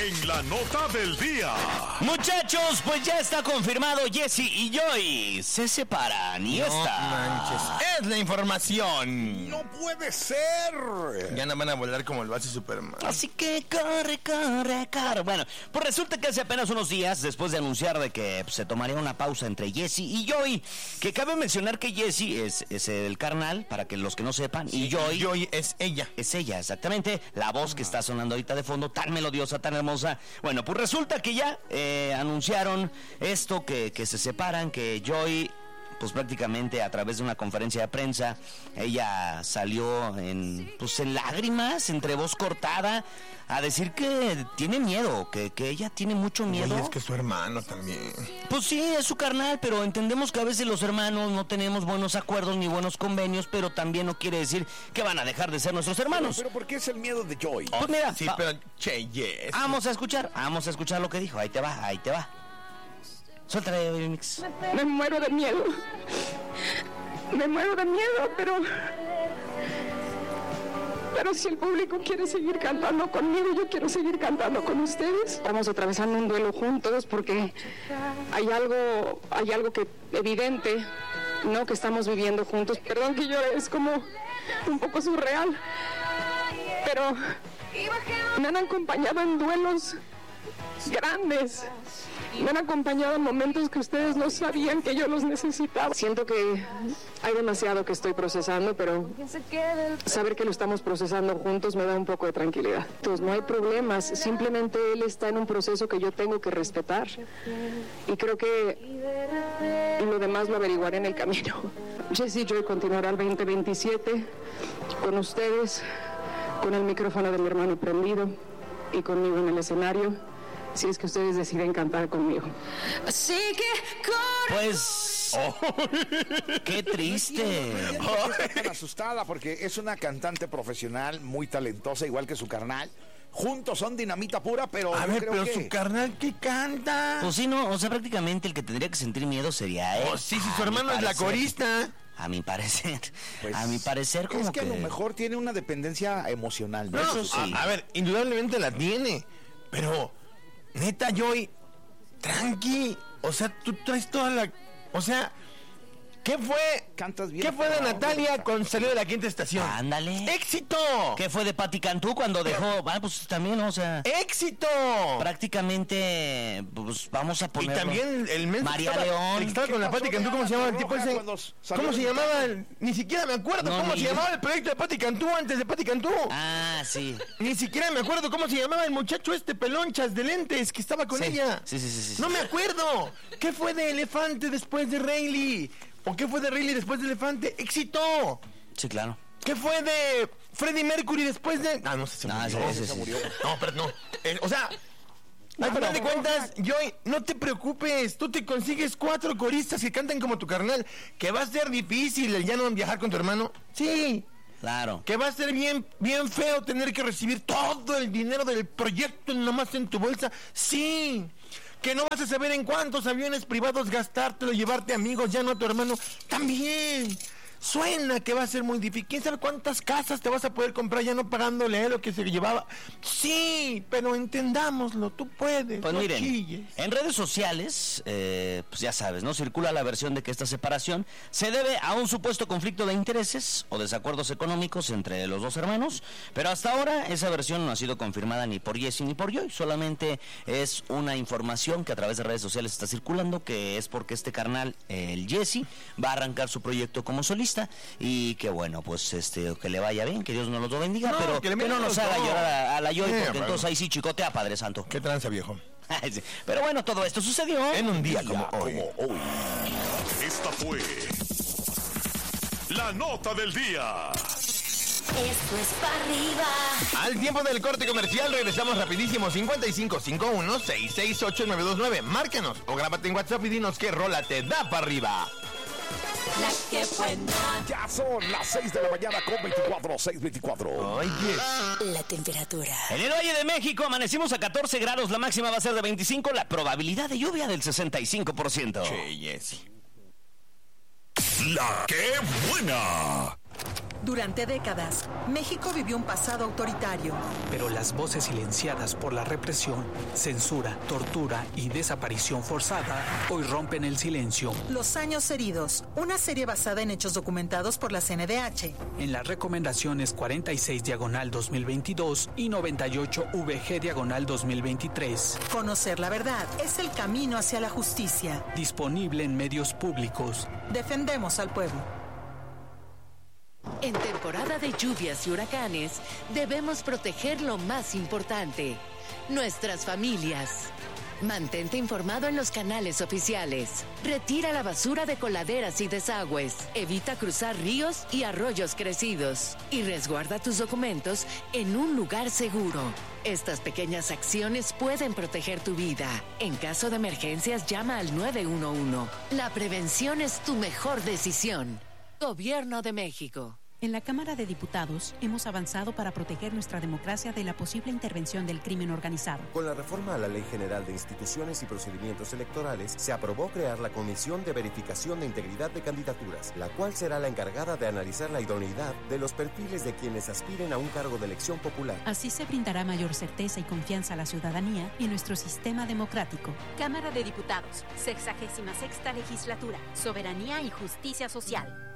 en la nota del día. Muchachos, pues ya está confirmado, Jesse y Joy se separan y No esta... manches, es la información. ¡No puede ser! Ya no van a volar como lo hace Superman. Así que corre. Bueno, pues resulta que hace apenas unos días, después de anunciar de que pues, se tomaría una pausa entre Jesse y Joy, que cabe mencionar que Jesse es el carnal, para que los que no sepan, y Joy es ella. Es ella, exactamente, la voz que está sonando ahorita de fondo, tan melodiosa, tan hermosa. Bueno, pues resulta que ya anunciaron esto, que se separan, que Joy, pues prácticamente a través de una conferencia de prensa, ella salió en lágrimas, entre voz cortada, a decir que tiene miedo, que ella tiene mucho miedo. Oye, es que es su hermano también. Pues sí, es su carnal, pero entendemos que a veces los hermanos no tenemos buenos acuerdos ni buenos convenios, pero también no quiere decir que van a dejar de ser nuestros hermanos. Pero ¿por qué es el miedo de Joy? Pues mira, Sí, pero yes. vamos a escuchar lo que dijo. Ahí te va. Suéltale, Baby Mix. Me muero de miedo. Pero si el público quiere seguir cantando conmigo, yo quiero seguir cantando con ustedes. Estamos atravesando un duelo juntos porque hay algo que evidente, ¿no?, que estamos viviendo juntos. Perdón que llore, es como un poco surreal. Pero me han acompañado en duelos grandes. Me han acompañado en momentos que ustedes no sabían que yo los necesitaba. Siento que hay demasiado que estoy procesando, pero saber que lo estamos procesando juntos me da un poco de tranquilidad. Entonces, no hay problemas, simplemente él está en un proceso que yo tengo que respetar. Y creo que lo demás lo averiguaré en el camino. Jesse Joy continuará el 2027 con ustedes, con el micrófono de mi hermano prendido y conmigo en el escenario, si es que ustedes deciden cantar conmigo. Así que Pues... ¡Qué triste! ¿Por qué está tan asustada? Porque es una cantante profesional muy talentosa, igual que su carnal. Juntos son dinamita pura, pero A yo ver, creo pero que... su carnal, ¿qué canta? Pues sí, no, o sea, prácticamente el que tendría que sentir miedo sería él. Oh, sí, si su A mi hermano es la parecer. corista. A mi parecer. Pues, a mi parecer, como es que a lo mejor tiene una dependencia emocional, ¿no? No, Eso sí. a ver, indudablemente la tiene. Pero, neta, Joy, tranqui. O sea, tú traes toda la... O sea, ¿qué fue? Cantas bien. ¿Qué fue de pero- Natalia cuando salió de la quinta estación? Ándale. ¡Éxito! ¿Qué fue de Pati Cantú cuando dejó? Pues también, o sea... ¡Éxito! Prácticamente, pues vamos a Y poner... también el menso María que estaba, León. el que estaba con la pasó Pati de Cantú, ¿cómo Ana se llamaba el tipo Roja ese? cuando salió ¿Cómo se de- llamaba? Ni siquiera me acuerdo No, cómo ni se yo. llamaba el proyecto de Pati Cantú antes de Pati Cantú. Ah, sí. Ni siquiera me acuerdo cómo se llamaba el muchacho este pelonchas de lentes que estaba con Sí, ella. sí. No me acuerdo. ¿Qué fue de Elefante después de Rayleigh? ¿O qué fue de Rayleigh después de Elefante? ¡Éxito! Sí, claro. ¿Qué fue de Freddie Mercury después de...? Ah, no sé, se No, murió. ese se murió. No, pero no. O sea, al final de cuentas, Joy, no te preocupes. Tú te consigues 4 coristas que cantan como tu carnal. Que va a ser difícil el ya no viajar con tu hermano. Sí. Claro. Que va a ser bien feo tener que recibir todo el dinero del proyecto nomás en tu bolsa. Sí. Que no vas a saber en cuántos aviones privados gastártelo, llevarte amigos, ya no a tu hermano. También. Suena que va a ser muy difícil. ¿Quién sabe cuántas casas te vas a poder comprar ya no pagándole a él lo que se llevaba? Sí, pero entendámoslo. Tú puedes. Pues no miren, chilles. en redes sociales, pues ya sabes, ¿no? Circula la versión de que esta separación se debe a un supuesto conflicto de intereses o desacuerdos económicos entre los dos hermanos, pero hasta ahora esa versión no ha sido confirmada ni por Jesse ni por Joy, solamente es una información que a través de redes sociales está circulando, que es porque este carnal, el Jesse, va a arrancar su proyecto como solista y que bueno, pues que le vaya bien, que Dios nos lo bendiga, No, pero que le que no bendiga nos los haga dos. llorar a la Joy, porque bueno. entonces ahí sí chicotea, Padre Santo. ¿Qué tranza, viejo? Sí. Pero bueno, todo esto sucedió En un día como hoy. Esta fue la nota del día. esto es para arriba. Al tiempo del corte comercial regresamos rapidísimo. 5551-668-929. Márcanos o grábate en WhatsApp y dinos qué rola te da para arriba. La que buena. Ya son las 6 de la mañana con 6:24. Oye. La temperatura. En el Valle de México amanecimos a 14 grados, la máxima va a ser de 25, la probabilidad de lluvia del 65%. Che, Jessy. La que buena. Durante décadas, México vivió un pasado autoritario. Pero las voces silenciadas por la represión, censura, tortura y desaparición forzada hoy rompen el silencio. Los años heridos, una serie basada en hechos documentados por la CNDH. En las recomendaciones 46/2022 y 98/VG/2023. Conocer la verdad es el camino hacia la justicia. Disponible en medios públicos. Defendemos al pueblo. En temporada de lluvias y huracanes, debemos proteger lo más importante, nuestras familias. Mantente informado en los canales oficiales. Retira la basura de coladeras y desagües. Evita cruzar ríos y arroyos crecidos. Y resguarda tus documentos en un lugar seguro. Estas pequeñas acciones pueden proteger tu vida. En caso de emergencias, llama al 911. La prevención es tu mejor decisión. Gobierno de México. En la Cámara de Diputados hemos avanzado para proteger nuestra democracia de la posible intervención del crimen organizado. Con la reforma a la Ley General de Instituciones y Procedimientos Electorales, se aprobó crear la Comisión de Verificación de Integridad de Candidaturas, la cual será la encargada de analizar la idoneidad de los perfiles de quienes aspiren a un cargo de elección popular. Así se brindará mayor certeza y confianza a la ciudadanía y nuestro sistema democrático. Cámara de Diputados, 66ª Legislatura, Soberanía y Justicia Social.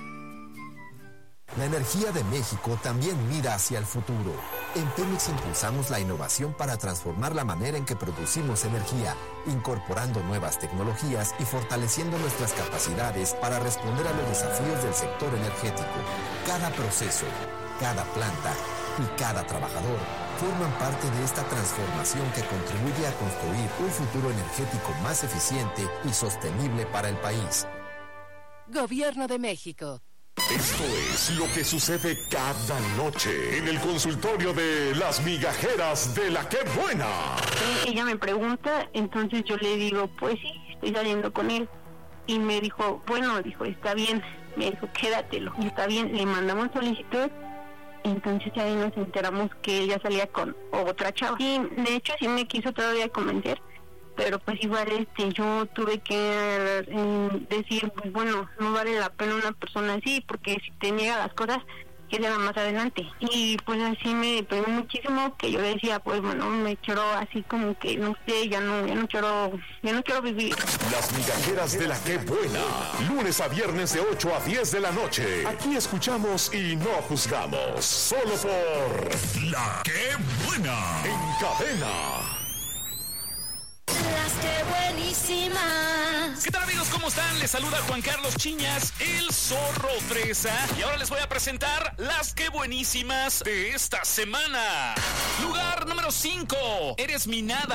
La energía de México también mira hacia el futuro. En Pemex impulsamos la innovación para transformar la manera en que producimos energía, incorporando nuevas tecnologías y fortaleciendo nuestras capacidades para responder a los desafíos del sector energético. Cada proceso, cada planta y cada trabajador forman parte de esta transformación que contribuye a construir un futuro energético más eficiente y sostenible para el país. Gobierno de México. Esto es lo que sucede cada noche en el consultorio de las migajeras de La Qué Buena. Ella me pregunta, entonces yo le digo, pues sí, estoy saliendo con él. Y me dijo, bueno, dijo, está bien. Me dijo, quédatelo. Y está bien, le mandamos solicitud. Entonces ahí nos enteramos que ella salía con otra chava. Y de hecho sí me quiso todavía convencer. Pero pues igual yo tuve que decir, pues bueno, no vale la pena una persona así, porque si te niega las cosas, que sea más adelante. Y pues así me pegó muchísimo, que yo decía, pues bueno, me quiero así como que, no sé, ya no quiero vivir. Las migajeras de La Qué Buena, lunes a viernes de 8 a 10 de la noche. Aquí escuchamos y no juzgamos, solo por La Qué Buena, en cadena. Las que buenísimas. ¿Qué tal, amigos? ¿Cómo están? Les saluda Juan Carlos Chiñas, el Zorro Fresa. Y ahora les voy a presentar las que buenísimas de esta semana. Lugar número 5. Eres mi nada.